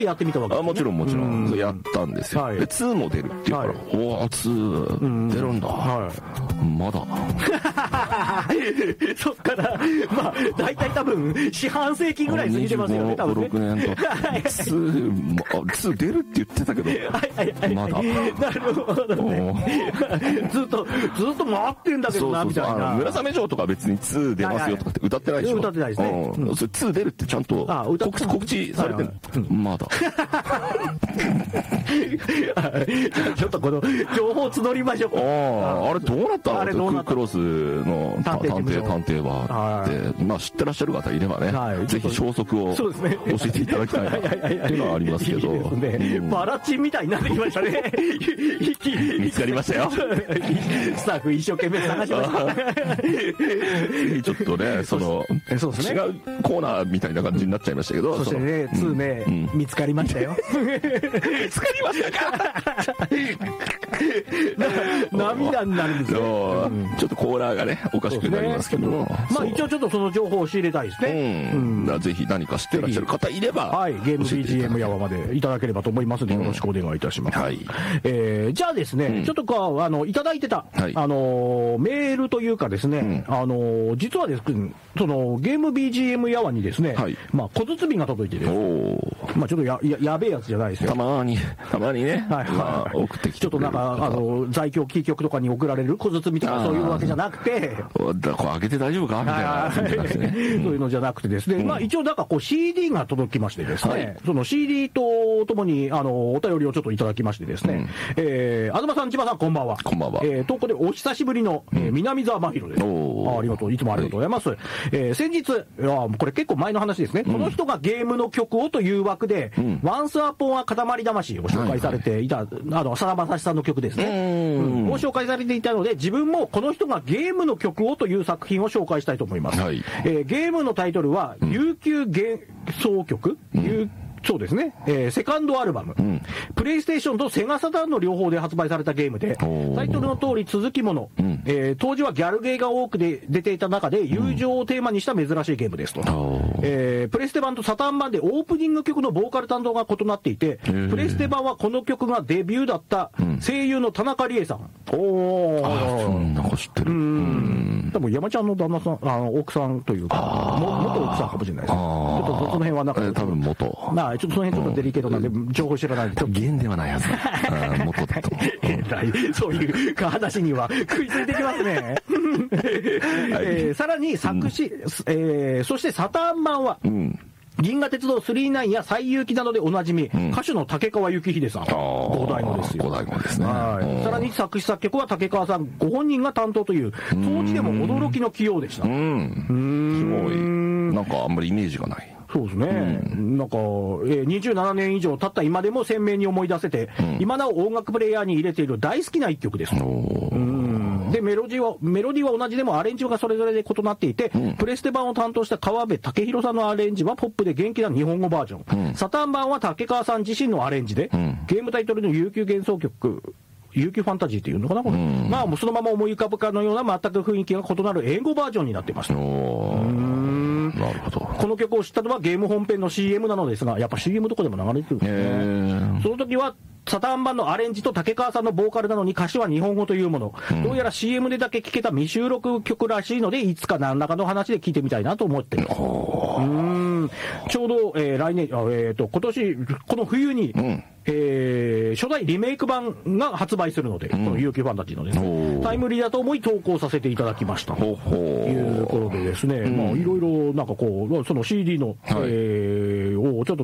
やってみたわけですね。 もちろんもちろん、やったんですよ、はい、で2も出るっていうから、おお2出るんだ、まだそっからまあ大体多分四半世紀ぐらい過ぎてますよね、多分ね。 6年と2出るって言ってたけどまだなるほどねずっと回ってんだけどなみたいな。 村雨城とか別に2出ますよとかって歌ってないでしょ。 歌ってないですね。 それ2出るってちゃんと告知されてる、まだちょっとこの情報募りましょう。 あれどうなったの？クロスの探偵はってまあ知ってらっしゃる方いればね、ぜひ消息を教えていただきたいなっていうのはありますけど、 バラチンみたいになってきましたね。 見つかりましたよ。 スタッフ一生懸命探しました。 ちょっとね、違うコーナーみたいな感じになっちゃいましたけど、 そしてね、2ね、見つかりましたよ。 見つかりましたか？ 涙になるんですよ。 ちょっとコーナーがね、おかしくなりますけど、まあ一応ちょっとその情報を仕入れたいですね。 ぜひ何か知ってらっしゃる方いれば、 はい、ゲーム BGM やわまでいただければと思いますので、よろしくお願いいたします。じゃあですね、ちょっといただいてた、メールというかですね、実はですね、そのゲーム BGM やわにですね、まあ小包が届いてですね、まあちょっとやべえやつじゃないですよ。 たまにね、送ってきて、 ちょっとなんか在京キー局とかに送られる小包とかそういうわけじゃなくて、 これ開けて大丈夫かみたいな、そういうのじゃなくてですね、まあ一応なんかこう CD が届きましてですね、その CD とともにお便りをちょっといただきましてですね、東さん千葉さんこんばんは。 こんばんは。 投稿でお久しぶりの南沢真弘です。ありがとう、いつもありがとうございます。先日、これ結構前の話ですね。この人がゲームの曲をという枠で、Once Upon a 塊魂を紹介されていた、さだまさしさんの曲ですね。を紹介されていたので、自分もこの人がゲームの曲をという作品を紹介したいと思います。ゲームのタイトルは、悠久幻想曲、そうですね、セカンドアルバム、プレイステーションとセガサターンの両方で発売されたゲームで、タイトルの通り続きもの、当時はギャルゲーが多く出ていた中で友情をテーマにした珍しいゲームですと。プレステ版とサターン版でオープニング曲のボーカル担当が異なっていて、プレステ版はこの曲がデビューだった声優の田中理恵さん。 そんな子知ってる。 多分山ちゃんの旦那さん、奥さんというか、元奥さんかもしれないです。ちょっとその辺はなんか、 多分元。 ちょっとその辺ちょっとデリケートなんで、情報知らないんで。 弦ではないはずだ。元だと。 そういう話には食いついてきますね。さらに作詞、そしてサターン版は、銀河鉄道999や西遊記などでおなじみ、歌手の竹川幸秀さん、五代のですよ。 五代のですね。 さらに作詞作曲は竹川さんご本人が担当という、当時でも驚きの起用でした。すごい。 なんかあんまりイメージがない。 そうですね。なんか、27年以上経った今でも鮮明に思い出せて、今なお音楽プレイヤーに入れている大好きな一曲です。で、メロディーは同じでもアレンジがそれぞれで異なっていて、プレステ版を担当した川辺武弘さんのアレンジはポップで元気な日本語バージョン。サターン版は竹川さん自身のアレンジで、ゲームタイトルの悠久幻想曲、悠久ファンタジーっていうのかなこれ。まあもうそのまま思い浮かぶかのような全く雰囲気が異なる英語バージョンになっていました。 なるほど。 この曲を知ったのはゲーム本編の CM なのですが、やっぱ CM どこでも流れてるんですね。その時はサターン版のアレンジと竹川さんのボーカルなのに歌詞は日本語というもの。どうやら CM でだけ聴けた未収録曲らしいので、いつか何らかの話で聞いてみたいなと思っています。ちょうど、来年、今年、この冬に、初代リメイク版が発売するので、この悠久ファンタジーのですね、タイムリーだと思い投稿させていただきました。ということでですね、まあいろいろなんかこう、その CD の、をちょっと